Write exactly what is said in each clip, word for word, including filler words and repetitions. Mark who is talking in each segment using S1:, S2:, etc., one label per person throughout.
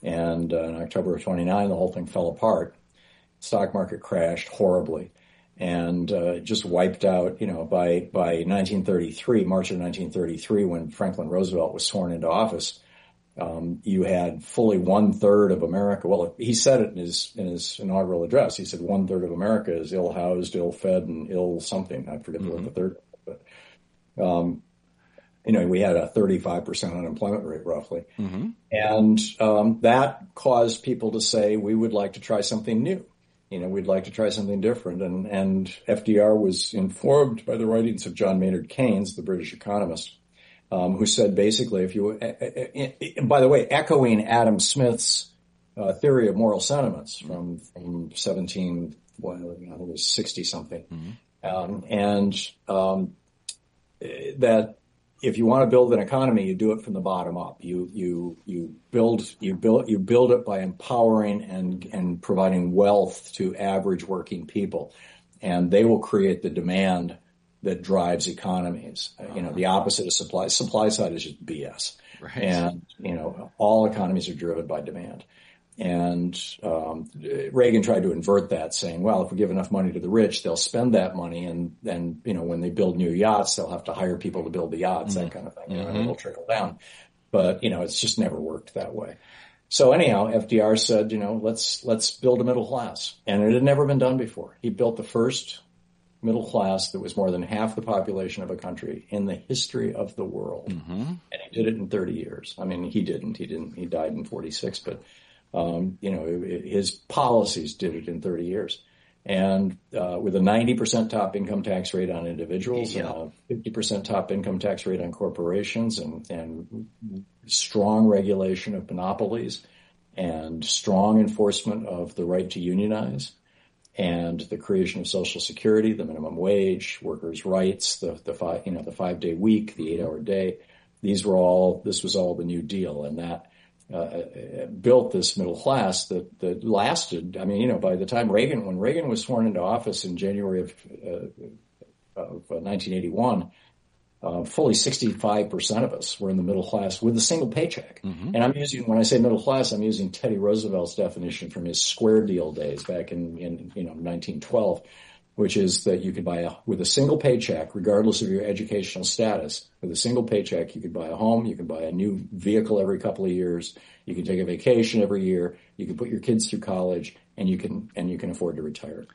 S1: And uh, in October of twenty-nine, the whole thing fell apart. Stock market crashed horribly and uh, just wiped out, you know, by, by nineteen thirty-three, March of nineteen thirty-three, when Franklin Roosevelt was sworn into office, um, you had fully one third of America. Well, he said it in his, in his inaugural address. He said one third of America is ill housed, ill fed, and ill something. I forget mm-hmm. what the third, but, um, you know, we had a thirty-five percent unemployment rate roughly. Mm-hmm. And, um, that caused people to say, we would like to try something new. You know, we'd like to try something different. And, and F D R was informed by the writings of John Maynard Keynes, the British economist, um, who said basically, if you, uh, uh, by the way, echoing Adam Smith's uh, theory of moral sentiments from, from seventeen, well, I think it was sixty something. Mm-hmm. Um, and, um, that if you want to build an economy, you do it from the bottom up. You, you, you build, you build, you build it by empowering and, and providing wealth to average working people. And they will create the demand that drives economies. Uh-huh. You know, the opposite of supply. Supply side is just B S. Right. And, you know, all economies are driven by demand. And um, Reagan tried to invert that, saying, well, if we give enough money to the rich, they'll spend that money. And then, you know, when they build new yachts, they'll have to hire people to build the yachts, mm-hmm. that kind of thing. You know, mm-hmm. and it'll trickle down. But, you know, it's just never worked that way. So anyhow, F D R said, you know, let's, let's build a middle class. And it had never been done before. He built the first middle class that was more than half the population of a country in the history of the world. Mm-hmm. And he did it in thirty years. I mean, he didn't, he didn't, he died in forty-six, but, um, you know, his policies did it in thirty years. And, uh, with a ninety percent top income tax rate on individuals, yeah. and a fifty percent top income tax rate on corporations, and, and strong regulation of monopolies, and strong enforcement of the right to unionize, and the creation of Social Security, the minimum wage, workers' rights, the, the five, you know, the five day week, the eight hour day. These were all, this was all the New Deal, and that, uh, built this middle class that, that lasted. I mean, you know, by the time Reagan, when Reagan was sworn into office in January of, uh, of nineteen eighty-one, Uh, fully sixty-five percent of us were in the middle class with a single paycheck. Mm-hmm. And I'm using, when I say middle class, I'm using Teddy Roosevelt's definition from his square deal days back in, in, you know, nineteen twelve, which is that you could buy a, with a single paycheck, regardless of your educational status, with a single paycheck, you could buy a home, you could buy a new vehicle every couple of years, you can take a vacation every year, you can put your kids through college, and you can, and you can afford to retire.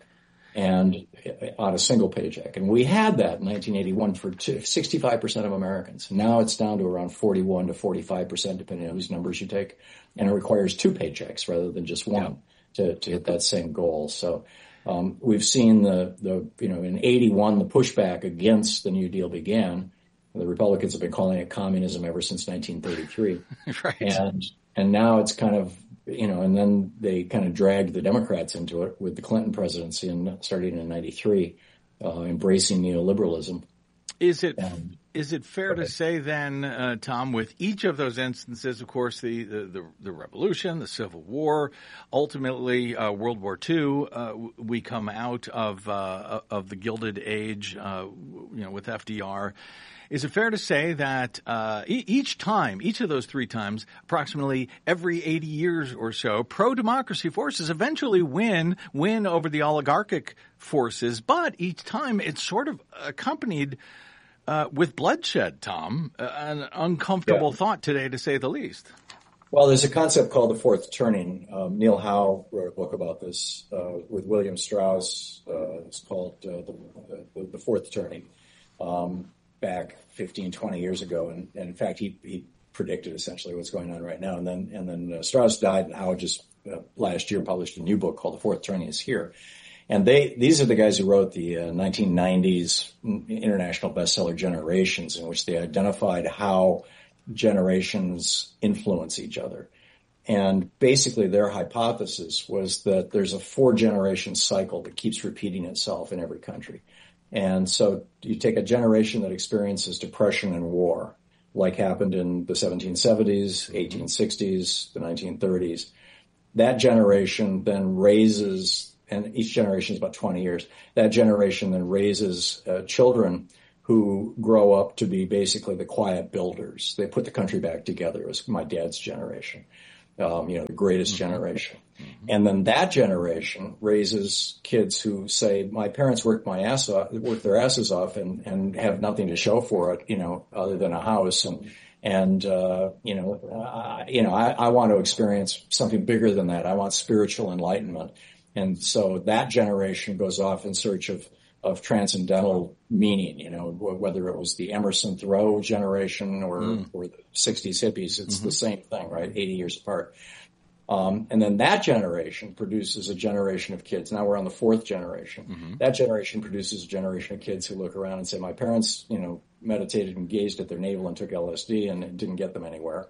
S1: And on a single paycheck. And we had that in nineteen eighty-one for sixty-five percent of Americans. Now it's down to around forty-one to forty-five percent, depending on whose numbers you take. And it requires two paychecks rather than just one yeah. to, to hit that same goal. So, um, we've seen the, the, you know, in eighty-one, the pushback against the New Deal began. The Republicans have been calling it communism ever since nineteen thirty-three. Right. And, and now it's kind of, you know, and then they kind of dragged the Democrats into it with the Clinton presidency and starting in ninety-three, uh, embracing neoliberalism.
S2: Is it, and, is it fair to say then, uh, Tom, with each of those instances, of course, the, the, the, the revolution, the Civil War, ultimately, uh, World War Two, uh, we come out of, uh, of the Gilded Age, uh, you know, with F D R. Is it fair to say that uh, e- each time, each of those three times, approximately every eighty years or so, pro-democracy forces eventually win, win over the oligarchic forces, but each time it's sort of accompanied uh, with bloodshed, Tom, uh, an uncomfortable yeah. thought today, to say the least.
S1: Well, there's a concept called the fourth turning. Um, Neil Howe wrote a book about this uh, with William Strauss. Uh, it's called uh, the, the, the Fourth Turning. Um, back fifteen, twenty years ago. And, and in fact, he, he predicted essentially what's going on right now. And then, and then uh, Strauss died, and Howard just uh, last year published a new book called The Fourth Turning is Here. And they, these are the guys who wrote the uh, nineteen nineties international bestseller Generations, in which they identified how generations influence each other. And basically their hypothesis was that there's a four generation cycle that keeps repeating itself in every country. And so you take a generation that experiences depression and war, like happened in the seventeen seventies, eighteen sixties, the nineteen thirties. That generation then raises, and each generation is about twenty years, that generation then raises uh, children who grow up to be basically the quiet builders. They put the country back together. It was my dad's generation. um, you know, the greatest
S2: mm-hmm.
S1: generation.
S2: Mm-hmm.
S1: And then that generation raises kids who say, my parents worked my ass off, worked their asses off and, and have nothing to show for it, you know, other than a house. And, and, uh, you know, uh, you know, I, I want to experience something bigger than that. I want spiritual enlightenment. And so that generation goes off in search of, of transcendental meaning, you know, whether it was the Emerson Thoreau generation or,
S2: mm.
S1: or the sixties hippies, it's
S2: mm-hmm.
S1: the same thing, right? eighty years apart. Um, and then that generation produces a generation of kids. Now we're on the fourth generation.
S2: Mm-hmm.
S1: That generation produces a generation of kids who look around and say, my parents, you know, meditated and gazed at their navel and took L S D and it didn't get them anywhere.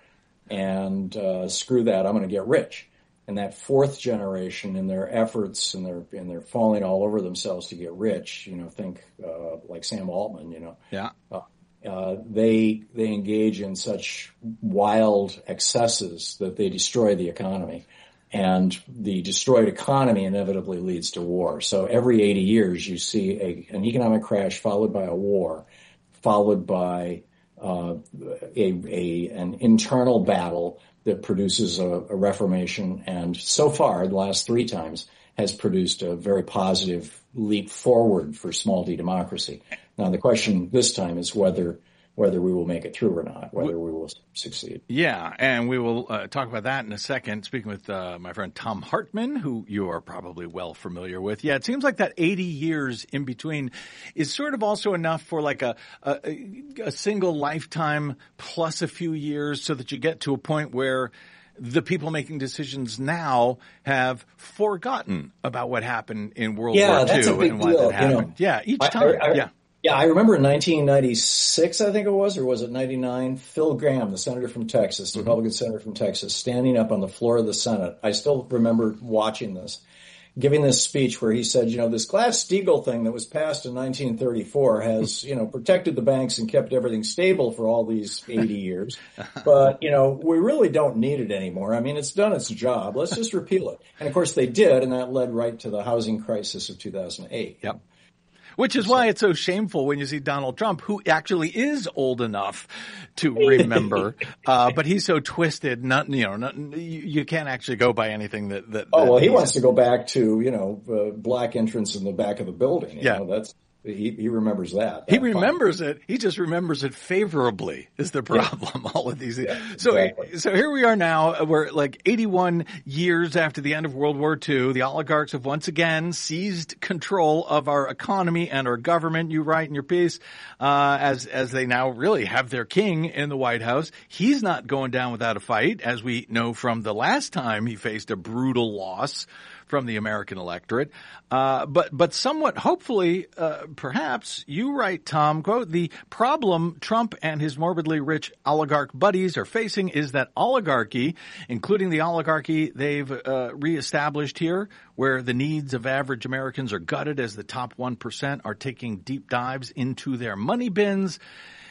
S1: And, uh, screw that, I'm going to get rich. And that fourth generation in their efforts and their, and they're falling all over themselves to get rich, you know, think, uh, like Sam Altman, you know.
S2: Yeah.
S1: Uh, Uh, they they engage in such wild excesses that they destroy the economy, and the destroyed economy inevitably leads to war. So every eighty years, you see a, an economic crash followed by a war, followed by uh, a, a an internal battle that produces a, a reformation. And so far, the last three times, has produced a very positive leap forward for small d democracy. Now, the question this time is whether whether we will make it through or not, whether we will succeed.
S2: Yeah, and we will uh, talk about that in a second, speaking with uh, my friend Thom Hartmann, who you are probably well familiar with. Yeah, it seems like that eighty years in between is sort of also enough for like a, a, a single lifetime plus a few years so that you get to a point where the people making decisions now have forgotten about what happened in World
S1: yeah,
S2: War
S1: that's
S2: Two
S1: a big
S2: and why
S1: deal.
S2: that happened.
S1: You know,
S2: yeah, each
S1: I,
S2: time.
S1: I, I,
S2: yeah.
S1: Yeah, I remember in nineteen ninety-six, I think it was, or was it ninety-nine, Phil Gramm, the senator from Texas, the mm-hmm. Republican senator from Texas, standing up on the floor of the Senate. I still remember watching this, giving this speech where he said, you know, this Glass-Steagall thing that was passed in nineteen thirty-four has, you know, protected the banks and kept everything stable for all these eighty years. But, you know, we really don't need it anymore. I mean, it's done its job. Let's just repeal it. And of course they did, and that led right to the housing crisis of two thousand eight.
S2: Yep. Which is why it's so shameful when you see Donald Trump, who actually is old enough to remember, uh, but he's so twisted. Not you know, not, you, you can't actually go by anything that. that
S1: oh
S2: that
S1: well, he wants to go back to you know uh, black entrance in the back of the building. You
S2: yeah,
S1: know, that's he, he remembers that.
S2: He remembers fine. it. He just remembers it favorably. Is the problem? Yeah. All of these.
S1: Yeah,
S2: so
S1: exactly.
S2: so here we are now. We're like eighty-one years after the end of World War Two. The oligarchs have once again seized control of our economy and our government. You write in your piece, uh, as as they now really have their king in the White House. He's not going down without a fight, as we know from the last time he faced a brutal loss from the American electorate. Uh, but, but somewhat hopefully, uh, perhaps you write, Tom, quote, the problem Trump and his morbidly rich oligarch buddies are facing is that oligarchy, including the oligarchy they've, uh, reestablished here, where the needs of average Americans are gutted as the top one percent are taking deep dives into their money bins,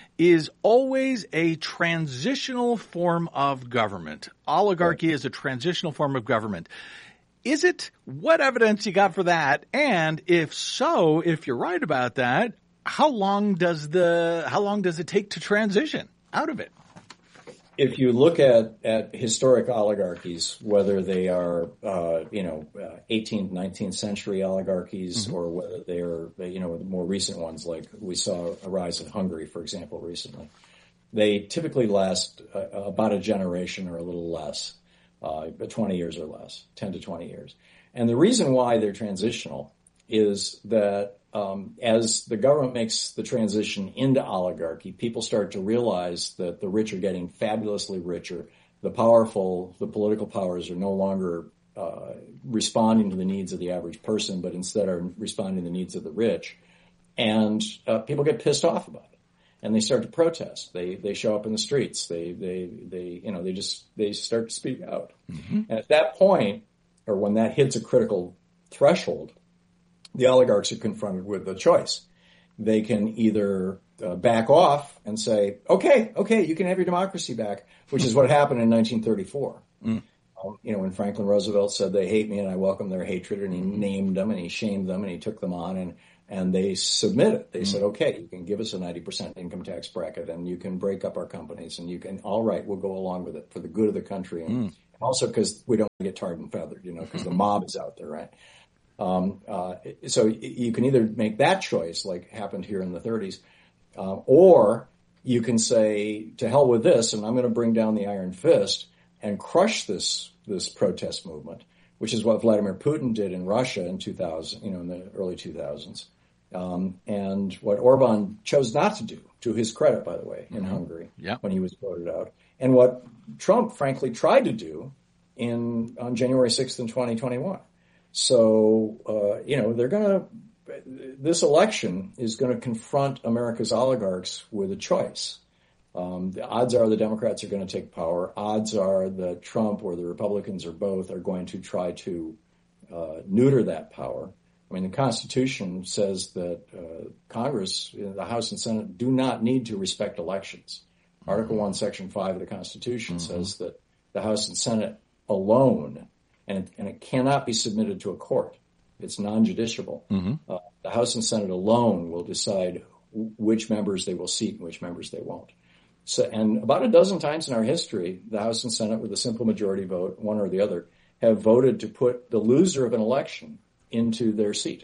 S2: is always a transitional form of government. Oligarchy is a transitional form of government. Is it? What evidence you got for that? And if so, if you're right about that, how long does the how long does it take to transition out of it?
S1: If you look at, at historic oligarchies, whether they are uh, you know uh, eighteenth, nineteenth century oligarchies, mm-hmm. or whether they are you know the more recent ones, like we saw a rise in Hungary, for example, recently, they typically last uh, about a generation or a little less. Uh, twenty years or less, ten to twenty years. And the reason why they're transitional is that um, as the government makes the transition into oligarchy, people start to realize that the rich are getting fabulously richer. The powerful, the political powers are no longer uh, responding to the needs of the average person, but instead are responding to the needs of the rich. And uh, people get pissed off about it. And they start to protest. They they show up in the streets. They they they you know they just they start to speak out. Mm-hmm. And at that point, or when that hits a critical threshold, the oligarchs are confronted with a choice. They can either uh, back off and say, "Okay, okay, you can have your democracy back," which is what happened in nineteen thirty-four. Mm. Um, you know, when Franklin Roosevelt said, "They hate me, and I welcome their hatred," and he named them and he shamed them and he took them on and. And they submitted. They mm. said, okay, you can give us a ninety percent income tax bracket and you can break up our companies and you can, all right, we'll go along with it for the good of the country and, mm. Also because we don't get tarred and feathered, you know, because the mob is out there, right? Um, uh, so you can either make that choice, like happened here in the thirties, uh, or you can say, to hell with this, and I'm going to bring down the iron fist and crush this this protest movement, which is what Vladimir Putin did in Russia in two thousand, you know, in the early two thousands, um, and what Orban chose not to do, to his credit, by the way, in mm-hmm. Hungary
S2: yeah.
S1: when he was voted out, and what Trump, frankly, tried to do in on January sixth in twenty twenty-one. So, uh, you know, they're going to, this election is going to confront America's oligarchs with a choice. Um, the odds are the Democrats are going to take power. Odds are that Trump or the Republicans or both are going to try to uh, neuter that power. I mean, the Constitution says that uh, Congress, the House and Senate, do not need to respect elections. Article one, Section five of the Constitution mm-hmm. says that the House and Senate alone, and it, and it cannot be submitted to a court. It's non-judiciable. Mm-hmm. Uh, the House and Senate alone will decide which members they will seat and which members they won't. So, and about a dozen times in our history, the House and Senate, with a simple majority vote, one or the other, have voted to put the loser of an election into their seat.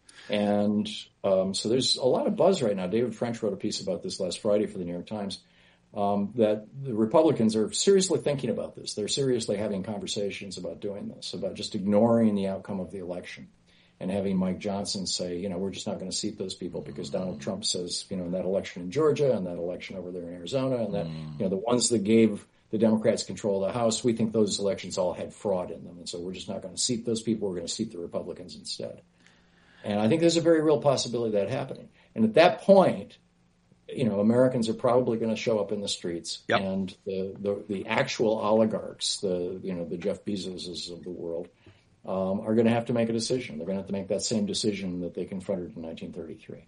S1: And um, so there's a lot of buzz right now. David French wrote a piece about this last Friday for the New York Times, um, that the Republicans are seriously thinking about this. They're seriously having conversations about doing this, about just ignoring the outcome of the election and having Mike Johnson say, you know, we're just not going to seat those people because Donald Trump says, you know, in that election in Georgia and that election over there in Arizona and that, you know, the ones that gave the Democrats control of the House, we think those elections all had fraud in them. And so we're just not going to seat those people. We're going to seat the Republicans instead. And I think there's a very real possibility of that happening. And at that point, you know, Americans are probably going to show up in the streets,
S2: yep.
S1: and the, the the actual oligarchs, the you know the Jeff Bezoses of the world, um, are going to have to make a decision. They're going to have to make that same decision that they confronted in nineteen thirty-three.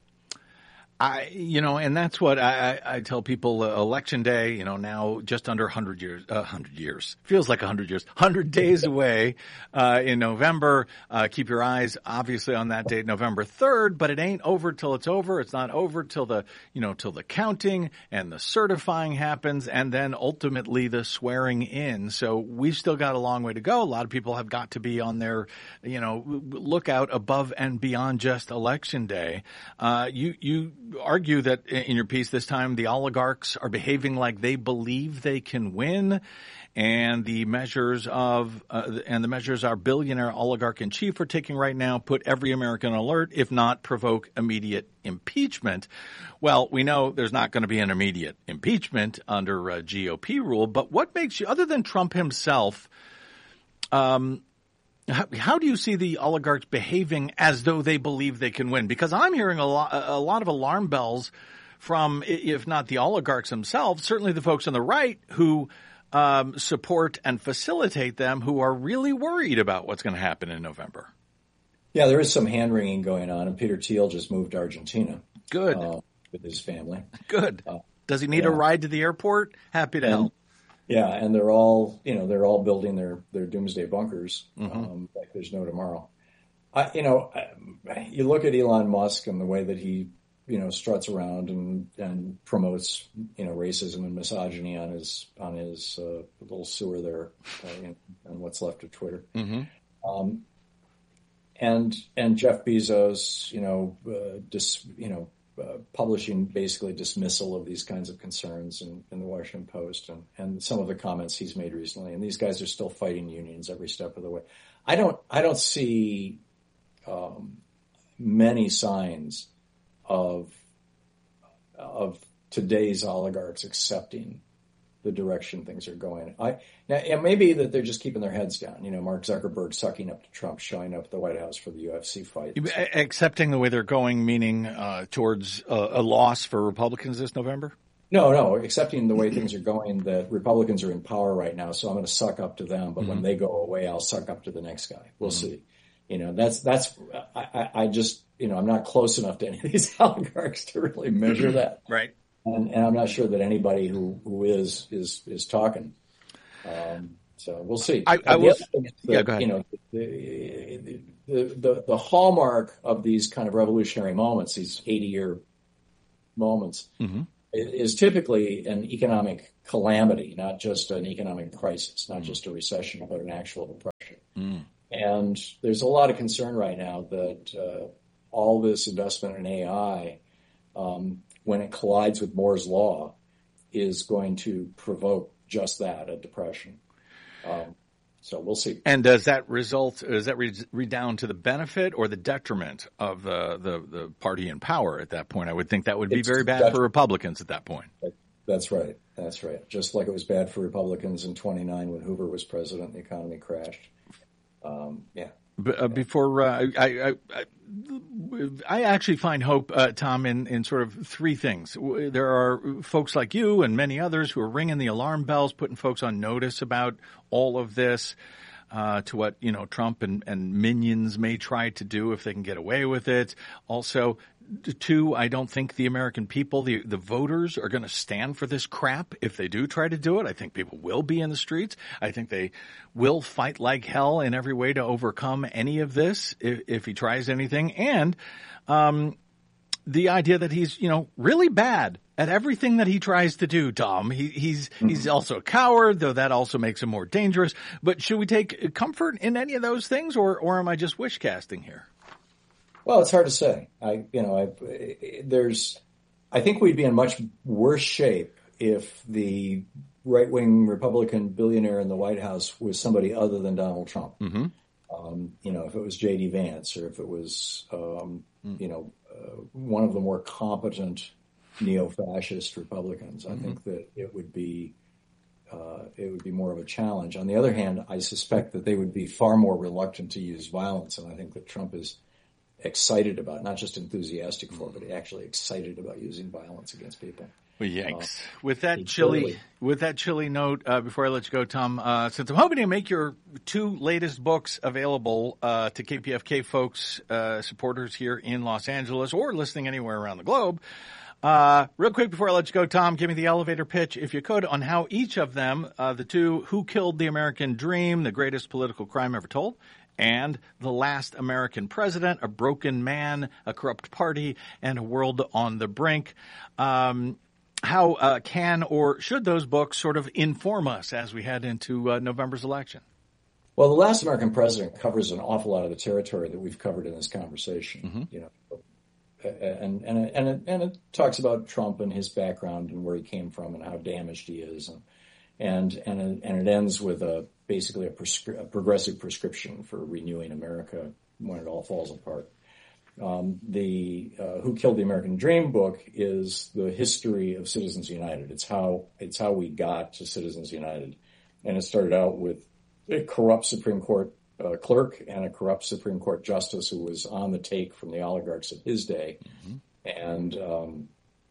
S2: I, you know, and that's what I, I tell people. Uh, election day, you know, now just under one hundred years, uh, one hundred years feels like one hundred years, one hundred days away uh, in November. Uh, keep your eyes, obviously, on that date, November third. But it ain't over till it's over. It's not over till the, you know, till the counting and the certifying happens, and then ultimately the swearing in. So we've still got a long way to go. A lot of people have got to be on their, you know, lookout above and beyond just election day. Uh, you, you. argue that in your piece this time the oligarchs are behaving like they believe they can win, and the measures of uh, and the measures our billionaire oligarch in chief are taking right now put every American on alert, if not provoke immediate impeachment. Well, we know there's not going to be an immediate impeachment under uh, G O P rule, but what makes you, other than Trump himself, um How, how do you see the oligarchs behaving as though they believe they can win? Because I'm hearing a lot, a lot of alarm bells from, if not the oligarchs themselves, certainly the folks on the right who um, support and facilitate them, who are really worried about what's going to happen in November.
S1: Yeah, there is some hand-wringing going on, and Peter Thiel just moved to Argentina.
S2: Good.
S1: Uh, with his family.
S2: Good. Uh, Does he need
S1: yeah.
S2: a ride to the airport? Happy to
S1: and,
S2: help.
S1: Yeah, and they're all, you know, they're all building their, their doomsday bunkers,
S2: mm-hmm.
S1: um, like there's no tomorrow. I, you know, I, you look at Elon Musk and the way that he, you know, struts around and, and promotes, you know, racism and misogyny on his, on his, uh, little sewer there, uh, in, on what's left of Twitter.
S2: Mm-hmm.
S1: Um, and, and Jeff Bezos, you know, uh, dis, you know, Uh, publishing basically dismissal of these kinds of concerns in, in the Washington Post, and, and some of the comments he's made recently. And these guys are still fighting unions every step of the way. I don't, I don't see um, many signs of of today's oligarchs accepting the direction things are going. I now, it may be that they're just keeping their heads down. You know, Mark Zuckerberg sucking up to Trump, showing up at the White House for the U F C fight.
S2: Accepting the way they're going, meaning uh, towards a, a loss for Republicans this November?
S1: No, no, accepting the way things are going, that Republicans are in power right now, so I'm going to suck up to them. But mm-hmm. when they go away, I'll suck up to the next guy. We'll mm-hmm. see. You know, that's that's. I, I just, you know, I'm not close enough to any of these oligarchs to really measure that.
S2: Right.
S1: And, and I'm not sure that anybody who, who is is is talking. Um, so we'll see.
S2: I, I will.
S1: The,
S2: yeah, go ahead.
S1: You know, the, the the the hallmark of these kind of revolutionary moments, these eighty-year moments,
S2: mm-hmm.
S1: is typically an economic calamity, not just an economic crisis, not just a recession, but an actual depression. Mm. And there's a lot of concern right now that uh, all this investment in A I, um, when it collides with Moore's Law, is going to provoke just that, a depression. Um, so we'll see.
S2: And does that result, does that read, read down to the benefit or the detriment of the, the, the party in power at that point? I would think that would be it's very bad detriment. for Republicans at that point.
S1: That's right. That's right. Just like it was bad for Republicans in twenty-nine when Hoover was president and the economy crashed. Um, yeah.
S2: B- uh, before uh, I, I, I, I actually find hope, uh, Tom, in, in sort of three things. There are folks like you and many others who are ringing the alarm bells, putting folks on notice about all of this, uh, to what, you know, Trump and, and minions may try to do if they can get away with it. Also, two, I don't think the American people, the, the voters, are going to stand for this crap if they do try to do it. I think people will be in the streets. I think they will fight like hell in every way to overcome any of this if, if he tries anything. And um, the idea that he's, you know, really bad at everything that he tries to do, Tom. He, he's mm-hmm. he's also a coward, though that also makes him more dangerous. But should we take comfort in any of those things, or, or am I just wish casting here?
S1: Well, it's hard to say. I, you know, I, there's, I think we'd be in much worse shape if the right-wing Republican billionaire in the White House was somebody other than Donald Trump. Mm-hmm. Um, you know, if it was J D Vance, or if it was, um, mm. you know, uh, one of the more competent neo-fascist Republicans, mm-hmm. I think that it would be, uh, it would be more of a challenge. On the other hand, I suspect that they would be far more reluctant to use violence, and I think that Trump is excited about, not just enthusiastic for, but actually excited about using violence against people.
S2: Well, yikes. Uh, with that chilly, totally. with that chilly note, uh, before I let you go, Tom, uh, since I'm hoping to make your two latest books available uh, to K P F K folks, uh, supporters here in Los Angeles, or listening anywhere around the globe, uh, real quick before I let you go, Tom, give me the elevator pitch, if you could, on how each of them, uh, the two, Who Killed the American Dream, the greatest political crime ever told, and The Last American President, A Broken Man, A Corrupt Party, and A World on the Brink. Um, how uh, can or should those books sort of inform us as we head into uh, November's election?
S1: Well, The Last American President covers an awful lot of the territory that we've covered in this conversation. Mm-hmm. You know, and and and it, and it talks about Trump and his background and where he came from and how damaged he is, and and and it, and it ends with a basically a, prescri- a progressive prescription for renewing America when it all falls apart. Um, the uh, Who Killed the American Dream book is the history of Citizens United. It's how it's how we got to Citizens United, and it started out with a corrupt Supreme Court uh, clerk and a corrupt Supreme Court justice who was on the take from the oligarchs of his day, mm-hmm. and um,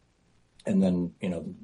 S1: and then you know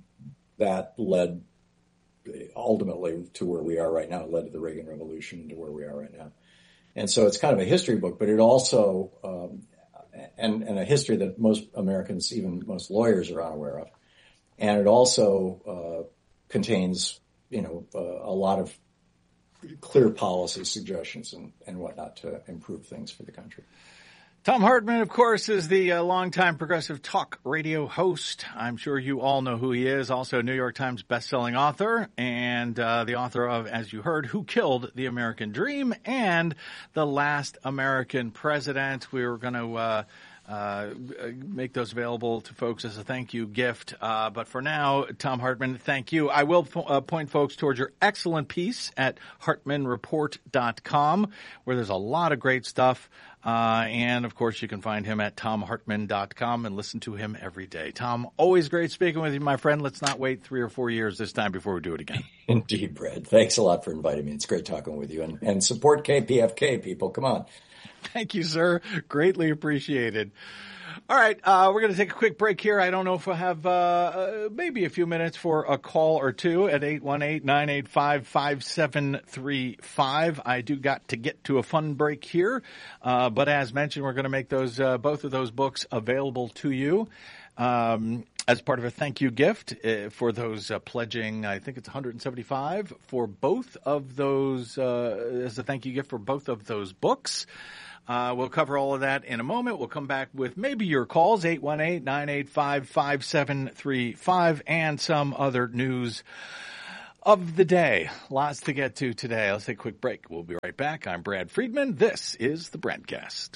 S1: that led ultimately to where we are right now. It led to the Reagan Revolution, to where we are right now. And so it's kind of a history book, but it also, um, and, and a history that most Americans, even most lawyers, are unaware of. And it also uh, contains, you know, uh, a lot of clear policy suggestions and, and whatnot to improve things for the country.
S2: Thom Hartmann, of course, is the uh, longtime progressive talk radio host. I'm sure you all know who he is. Also a New York Times bestselling author and uh, the author of, as you heard, Who Killed the American Dream and The Last American President. We were going to uh, uh, make those available to folks as a thank you gift. Uh, but for now, Thom Hartmann, thank you. I will po- uh, point folks towards your excellent piece at hartmann report dot com, where there's a lot of great stuff. Uh, and, of course, you can find him at thom hartmann dot com and listen to him every day. Tom, always great speaking with you, my friend. Let's not wait three or four years this time before we do it again.
S1: Indeed, Brad. Thanks a lot for inviting me. It's great talking with you. And, and support K P F K, people. Come on.
S2: Thank you, sir. Greatly appreciated. All right, uh, we're going to take a quick break here. I don't know if we'll have uh, uh, maybe a few minutes for a call or two at eight one eight, nine eight five, five seven three five. I do got to get to a fun break here, uh, but as mentioned, we're going to make those uh, both of those books available to you. Um, as part of a thank you gift uh, for those uh, pledging, I think it's one hundred seventy-five for both of those, uh, as a thank you gift for both of those books. Uh, we'll cover all of that in a moment. We'll come back with maybe your calls, eight one eight, nine eight five, five seven three five, and some other news of the day. Lots to get to today. Let's take a quick break. We'll be right back. I'm Brad Friedman. This is the BradCast.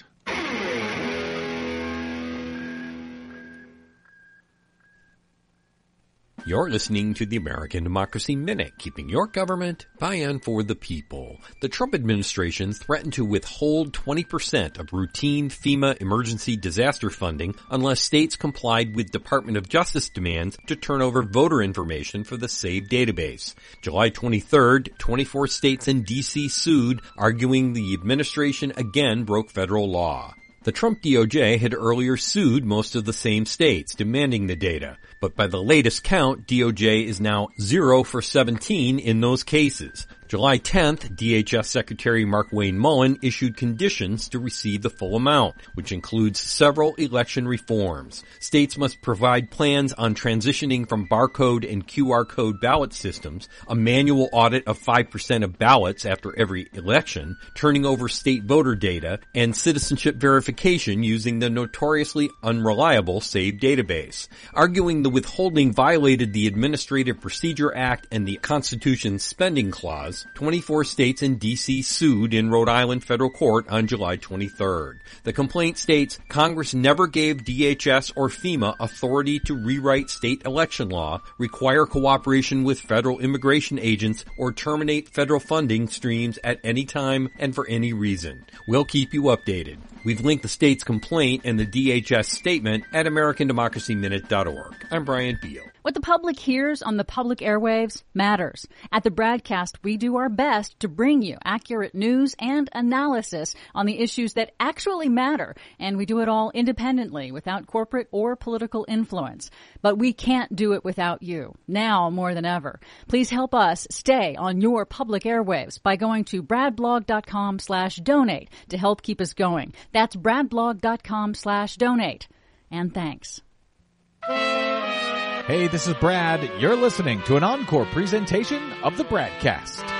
S3: You're listening to the American Democracy Minute, keeping your government by and for the people. The Trump administration threatened to withhold twenty percent of routine FEMA emergency disaster funding unless states complied with Department of Justice demands to turn over voter information for the SAVE database. July twenty-third, twenty-four states and D C sued, arguing the administration again broke federal law. The Trump D O J had earlier sued most of the same states, demanding the data. But by the latest count, D O J is now zero for seventeen in those cases. July tenth, D H S Secretary Mark Wayne Mullen issued conditions to receive the full amount, which includes several election reforms. States must provide plans on transitioning from barcode and Q R code ballot systems, a manual audit of five percent of ballots after every election, turning over state voter data, and citizenship verification using the notoriously unreliable SAVE database. Arguing the withholding violated the Administrative Procedure Act and the Constitution's spending clause, twenty-four states and D C sued in Rhode Island federal court on July twenty-third. The complaint states Congress never gave D H S or FEMA authority to rewrite state election law, require cooperation with federal immigration agents, or terminate federal funding streams at any time and for any reason. We'll keep you updated. We've linked the state's complaint and the D H S statement at American Democracy Minute dot org. I'm Brian Beal.
S4: What the public hears on the public airwaves matters. At the BradCast, we do our best to bring you accurate news and analysis on the issues that actually matter, and we do it all independently, without corporate or political influence. But we can't do it without you, now more than ever. Please help us stay on your public airwaves by going to bradblog.com slash donate to help keep us going. That's bradblog.com slash donate. And thanks.
S5: Hey, this is Brad. You're listening to an encore presentation of the BradCast.